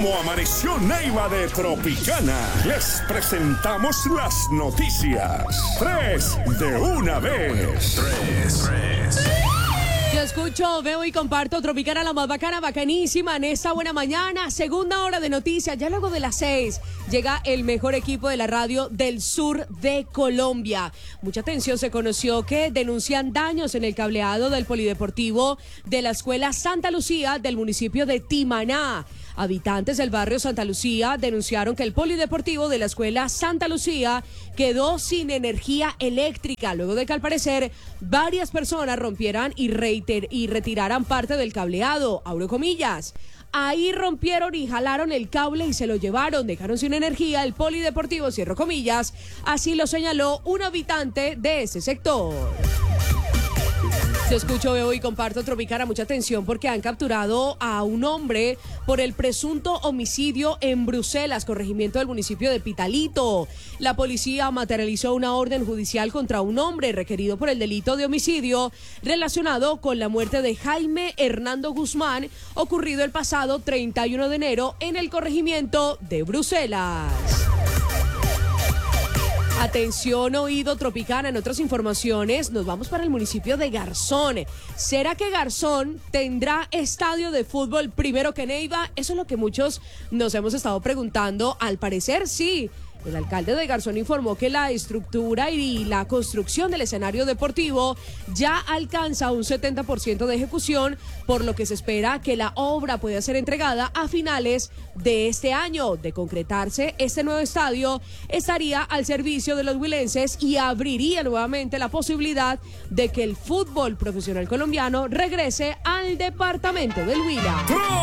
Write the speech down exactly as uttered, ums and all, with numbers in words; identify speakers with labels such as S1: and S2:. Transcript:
S1: cómo amaneció Neiva de Tropicana. Les presentamos las noticias. Tres de una vez. Tres, tres.
S2: Yo escucho, veo y comparto Tropicana, la más bacana, bacanísima en esta buena mañana. Segunda hora de noticias, ya luego de las seis llega el mejor equipo de la radio del sur de Colombia. Mucha atención, se conoció que denuncian daños en el cableado del polideportivo de la Escuela Santa Lucía del municipio de Timaná. Habitantes del barrio Santa Lucía denunciaron que el polideportivo de la Escuela Santa Lucía quedó sin energía eléctrica, luego de que al parecer varias personas rompieran y, reiter- y retiraran parte del cableado, abro comillas. Ahí rompieron y jalaron el cable y se lo llevaron, dejaron sin energía el polideportivo, cierro comillas, así lo señaló un habitante de ese sector. Yo escucho, veo y comparto Tropicana, mucha atención porque han capturado a un hombre por el presunto homicidio en Bruselas, corregimiento del municipio de Pitalito. La policía materializó una orden judicial contra un hombre requerido por el delito de homicidio relacionado con la muerte de Jaime Hernando Guzmán, ocurrido el pasado treinta y uno de enero en el corregimiento de Bruselas. Atención, oído Tropicana, en otras informaciones nos vamos para el municipio de Garzón. ¿Será que Garzón tendrá estadio de fútbol primero que Neiva? Eso es lo que muchos nos hemos estado preguntando. Al parecer sí. El alcalde de Garzón informó que la estructura y la construcción del escenario deportivo ya alcanza un setenta por ciento de ejecución, por lo que se espera que la obra pueda ser entregada a finales de este año. De concretarse, este nuevo estadio estaría al servicio de los huilenses y abriría nuevamente la posibilidad de que el fútbol profesional colombiano regrese al departamento del Huila.